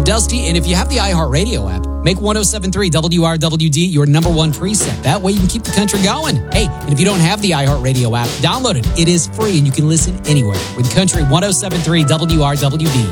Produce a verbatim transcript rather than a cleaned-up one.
Dusty, and if you have the iHeartRadio app, make one oh seven point three W R W D your number one preset. That way you can keep the country going. Hey, and if you don't have the iHeartRadio app, download it. It is free and you can listen anywhere with Country one oh seven point three W R W D.